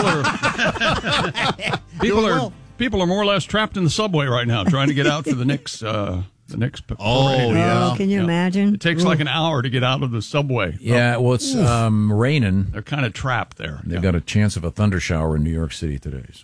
People are more or less trapped in the subway right now, trying to get out for the next. Oh, yeah. Can you imagine? It takes like an hour to get out of the subway. Yeah, well, it's raining. They're kind of trapped there. They've got a chance of a thunder shower in New York City today. So,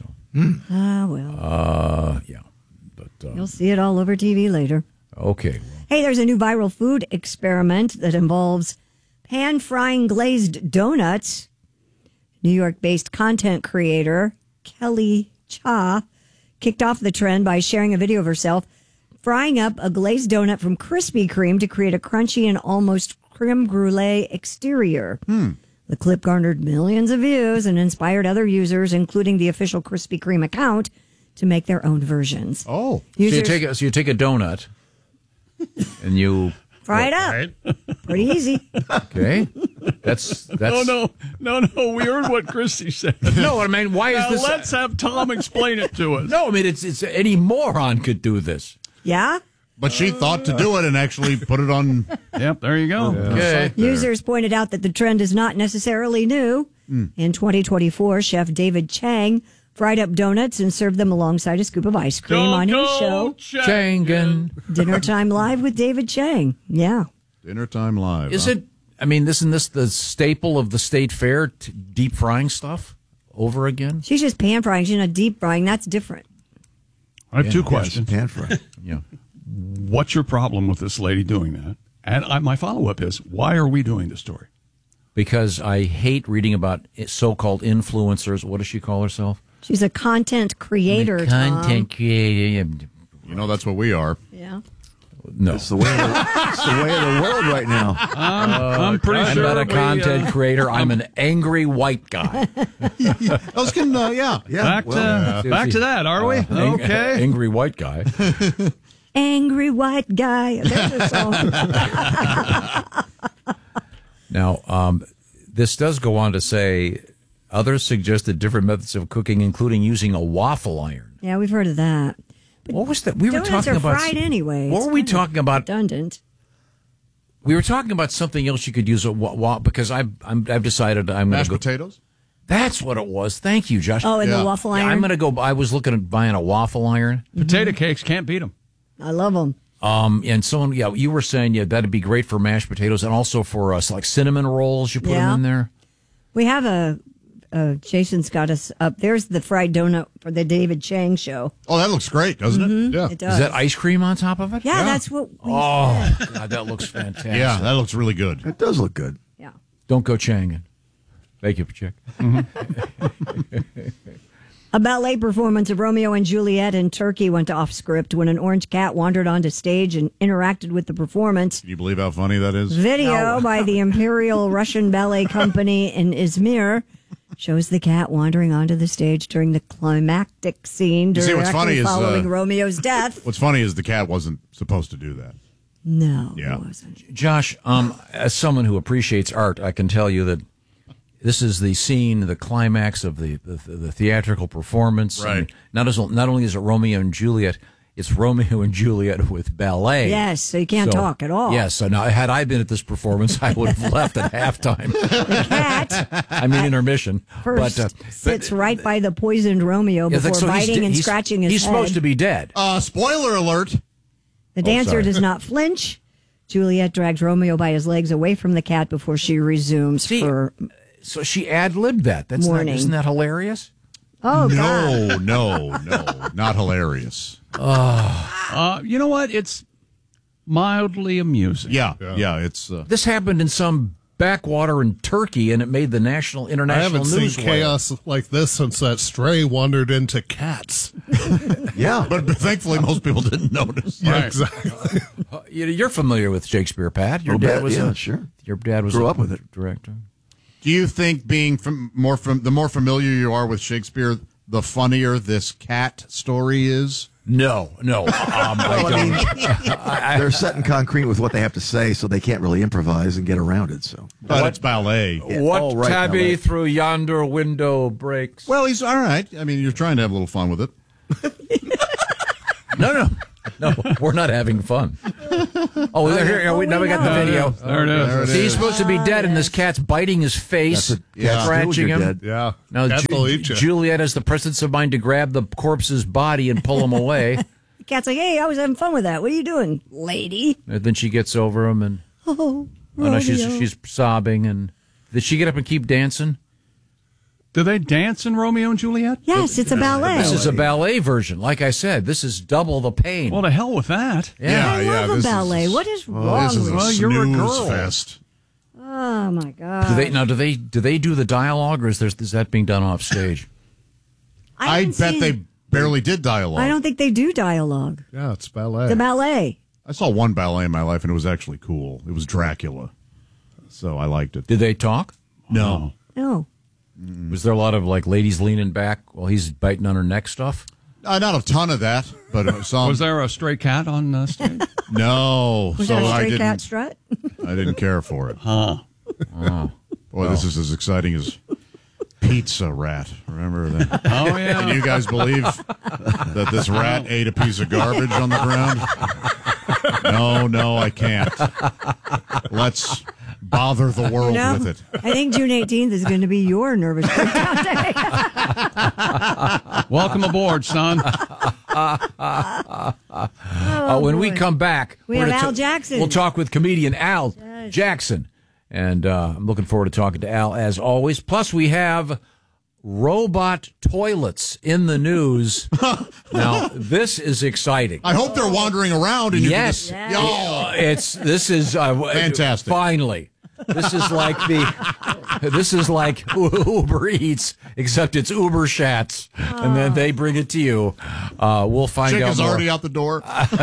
yeah, but you'll see it all over TV later. Okay. Hey, there's a new viral food experiment that involves pan-frying glazed donuts. New York-based content creator Kelly Cha kicked off the trend by sharing a video of herself frying up a glazed donut from Krispy Kreme to create a crunchy and almost creme brulee exterior. The clip garnered millions of views and inspired other users, including the official Krispy Kreme account, to make their own versions. Oh. So you take a donut and you fry it up. Right? Pretty easy. Okay. That's No. We heard what Christy said. No, I mean, why is Now this? let's have Tom explain it to us. No, I mean, it's any moron could do this. Yeah? But she thought to do it and actually put it on. Yep, there you go. Okay. Users pointed out that the trend is not necessarily new. In 2024, Chef David Chang fried up donuts and served them alongside a scoop of ice cream on his show, Changan. Dinner Time Live with David Chang. Yeah. Dinner Time Live. Is it? I mean, isn't this the staple of the state fair? Deep frying stuff over again? She's just pan frying. She's not deep frying. That's different. I have two questions. Pan fry. Yeah. What's your problem with this lady doing that? And my follow-up is, why are we doing this story? Because I hate reading about so-called influencers. What does she call herself? She's a content creator, Tom. Creator. You know, that's what we are. Yeah. No. It's the way of the world right now. I'm pretty I'm sure not a content creator. I'm an angry white guy. I was going to, yeah. Back to that, are we? Okay. Angry white guy. Angry white guy. That's a song. Now, this does go on to say, others suggested different methods of cooking, including using a waffle iron. Yeah, we've heard of that. What was that? We were Donuts talking are about fried anyway. What It's were we kind of talking about? redundant. We were talking about something else you could use because I've decided I'm going Mashed to go. potatoes? That's what it was. Thank you, Josh. Oh, and the waffle iron? Yeah, I'm going to go. I was looking at buying a waffle iron. Potato cakes can't beat them. I love them. And someone, you were saying, that'd be great for mashed potatoes and also for like cinnamon rolls. You put them in there. We have Jason's got us up. There's the fried donut for the David Chang show. Oh, that looks great, doesn't it? Yeah. It does. Is that ice cream on top of it? Yeah, that's what we said. God, that looks fantastic. Yeah, that looks really good. It does look good. Yeah. Don't go Changin. Thank you, Pacheco. A ballet performance of Romeo and Juliet in Turkey went off script when an orange cat wandered onto stage and interacted with the performance. Can you believe how funny that is? Video by the Imperial Russian Ballet Company in Izmir shows the cat wandering onto the stage during the climactic scene You see, what's directly funny is, following Romeo's death. What's funny is the cat wasn't supposed to do that. No, Yeah. it wasn't. Josh, as someone who appreciates art, I can tell you that this is the scene, the climax of the theatrical performance. Right. And not only is it Romeo and Juliet, it's Romeo and Juliet with ballet. Yes, so you can't talk at all. Yes, so now had I been at this performance, I would have left at halftime. The cat I mean intermission. first sits right by the poisoned Romeo Yeah, before so biting and scratching his He's head. supposed to be dead. Spoiler alert. The dancer sorry. does not flinch. Juliet drags Romeo by his legs away from the cat before she resumes See, her... So she ad-libbed that. Morning. Isn't that hilarious? Oh, God. No, not hilarious. You know what? It's mildly amusing. Yeah, it's... This happened in some backwater in Turkey, and it made the national, I international haven't news seen wire. chaos like this since that stray wandered into cats. Yeah. But thankfully, most people didn't notice. Yeah, exactly. You're familiar with Shakespeare, Pat. Your Little dad bit, was yeah, sure. Your dad was Grew a up with it. director. Do you think the more familiar you are with Shakespeare, the funnier this cat story is? No. They're set in concrete with what they have to say, so they can't really improvise and get around it. So, But it's ballet. What Oh, right, tabby ballet. through yonder window breaks? Well, he's all right. I mean, you're trying to have a little fun with it. No, we're not having fun. Oh, here we got the video. There it is. There it He's is. supposed to be dead, and this cat's biting his face, That's what cats do when scratching you're him. dead. Yeah. Now, Cats will eat you. Juliet has the presence of mind to grab the corpse's body and pull him away. The cat's like, hey, I was having fun with that. What are you doing, lady? And then she gets over him, and Oh, no, she's Romeo. sobbing. And did she get up and keep dancing? Do they dance in Romeo and Juliet? Yes, it's a ballet. This is a ballet version. Like I said, this is double the pain. Well, to hell with that. I love a this ballet. is- What is wrong This is with a Well, you're a snooze girl. fest. Oh, my God. do they do the dialogue, or is that being done off stage? I didn't bet see- they barely did dialogue. I don't think they do dialogue. Yeah, it's ballet. The ballet. I saw one ballet in my life, and it was actually cool. It was Dracula, so I liked it. Did they talk? No. No. Was there a lot of like ladies leaning back while he's biting on her neck stuff? Not a ton of that, but some. Was there a stray cat on stage? No, Was so that a I stray didn't. cat strut? I didn't care for it. Huh. Boy, this is as exciting as Pizza Rat. Remember that? Oh, yeah. Can you guys believe that this rat ate a piece of garbage on the ground? No, I can't. Let's bother the world with it. I think June 18th is going to be your nervous breakdown day. Welcome aboard, son. When we come back, We we're have gonna Al Jackson. We'll talk with comedian Al Jackson. And I'm looking forward to talking to Al as always. Plus, we have robot toilets in the news. Now, this is exciting. I hope they're wandering around. And you can Yes. just- Oh, This is Fantastic. Finally, this is like Uber Eats, except it's Uber Shats, and then they bring it to you. We'll find chick out is more. already out the door.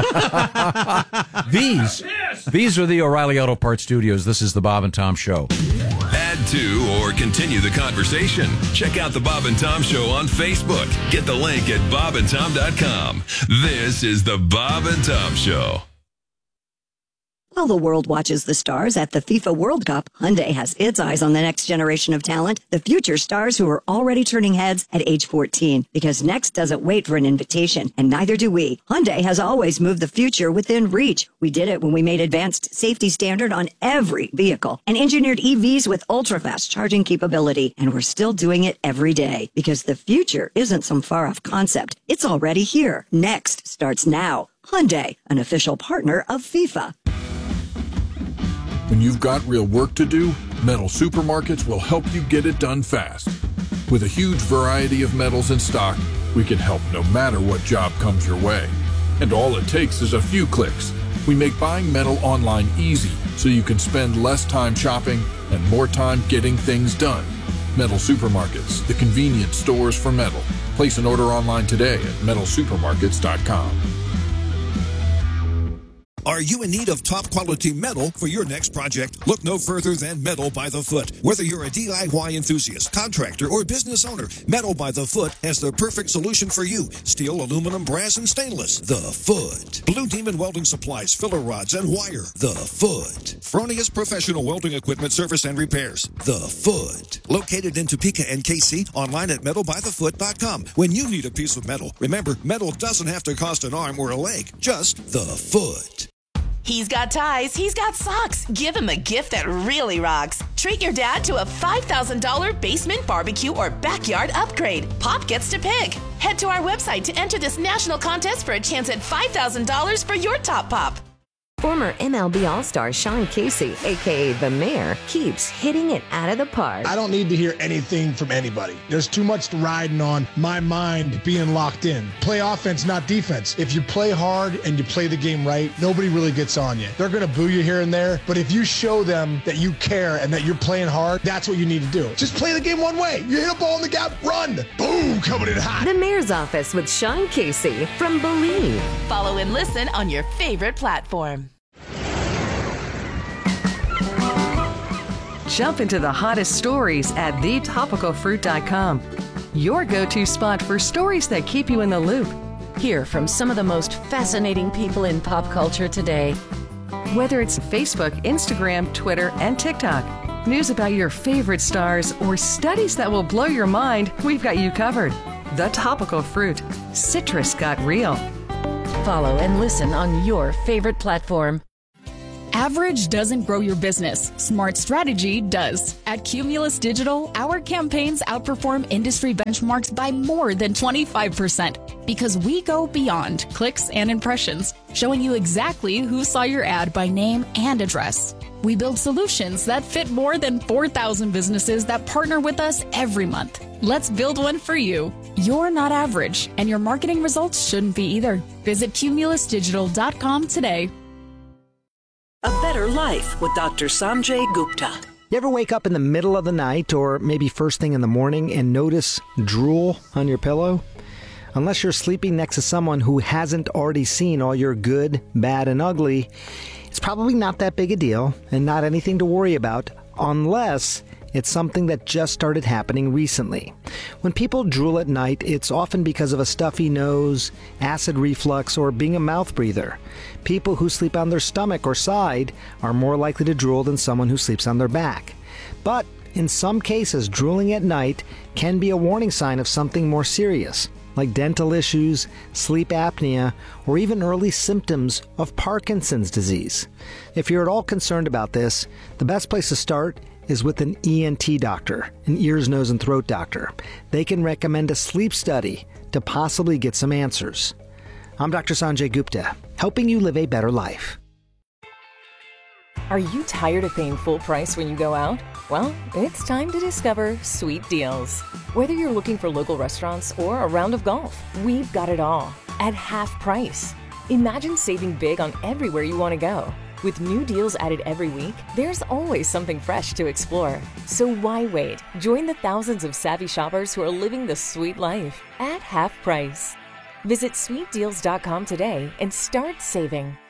These are the O'Reilly Auto Parts Studios. This is the Bob and Tom Show. Add to or continue the conversation. Check out the Bob and Tom Show on Facebook. Get the link at bobandtom.com. This is the Bob and Tom Show. While the world watches the stars at the FIFA World Cup, Hyundai has its eyes on the next generation of talent, the future stars who are already turning heads at age 14. Because next doesn't wait for an invitation, and neither do we. Hyundai has always moved the future within reach. We did it when we made advanced safety standard on every vehicle and engineered EVs with ultra-fast charging capability. And we're still doing it every day because the future isn't some far-off concept. It's already here. Next starts now. Hyundai, an official partner of FIFA. When you've got real work to do, Metal Supermarkets will help you get it done fast. With a huge variety of metals in stock, we can help no matter what job comes your way. And all it takes is a few clicks. We make buying metal online easy so you can spend less time shopping and more time getting things done. Metal Supermarkets, the convenient stores for metal. Place an order online today at metalsupermarkets.com. Are you in need of top quality metal for your next project? Look no further than Metal by the Foot. Whether you're a DIY enthusiast, contractor, or business owner, Metal by the Foot has the perfect solution for you. Steel, aluminum, brass, and stainless. The Foot. Blue Demon Welding Supplies, filler rods, and wire. The Foot. Fronius Professional Welding Equipment Service and Repairs. The Foot. Located in Topeka and KC, online at metalbythefoot.com. When you need a piece of metal, remember, metal doesn't have to cost an arm or a leg. Just the Foot. He's got ties, he's got socks. Give him a gift that really rocks. Treat your dad to a $5,000 basement barbecue or backyard upgrade. Pop gets to pick. Head to our website to enter this national contest for a chance at $5,000 for your top pop. Former MLB All-Star Sean Casey, a.k.a. The Mayor, keeps hitting it out of the park. I don't need to hear anything from anybody. There's too much riding on my mind being locked in. Play offense, not defense. If you play hard and you play the game right, nobody really gets on you. They're going to boo you here and there, but if you show them that you care and that you're playing hard, that's what you need to do. Just play the game one way. You hit a ball in the gap, run. Boom, coming in hot. The Mayor's Office with Sean Casey from Believe. Follow and listen on your favorite platform. Jump into the hottest stories at thetopicalfruit.com. Your go-to spot for stories that keep you in the loop. Hear from some of the most fascinating people in pop culture today. Whether it's Facebook, Instagram, Twitter, and TikTok, news about your favorite stars, or studies that will blow your mind, we've got you covered. The Topical Fruit. Citrus got real. Follow and listen on your favorite platform. Average doesn't grow your business. Smart strategy does. At Cumulus Digital, our campaigns outperform industry benchmarks by more than 25% because we go beyond clicks and impressions, showing you exactly who saw your ad by name and address. We build solutions that fit more than 4,000 businesses that partner with us every month. Let's build one for you. You're not average, and your marketing results shouldn't be either. Visit cumulusdigital.com today. A Better Life with Dr. Sanjay Gupta. You ever wake up in the middle of the night or maybe first thing in the morning and notice drool on your pillow? Unless you're sleeping next to someone who hasn't already seen all your good, bad, and ugly, it's probably not that big a deal and not anything to worry about unless it's something that just started happening recently. When people drool at night, it's often because of a stuffy nose, acid reflux, or being a mouth breather. People who sleep on their stomach or side are more likely to drool than someone who sleeps on their back. But in some cases, drooling at night can be a warning sign of something more serious, like dental issues, sleep apnea, or even early symptoms of Parkinson's disease. If you're at all concerned about this, the best place to start is with an ENT doctor, an ears, nose, and throat doctor. They can recommend a sleep study to possibly get some answers. I'm Dr. Sanjay Gupta, helping you live a better life. Are you tired of paying full price when you go out? Well, it's time to discover Sweet Deals. Whether you're looking for local restaurants or a round of golf, we've got it all at half price. Imagine saving big on everywhere you want to go. With new deals added every week, there's always something fresh to explore. So why wait? Join the thousands of savvy shoppers who are living the sweet life at half price. Visit sweetdeals.com today and start saving.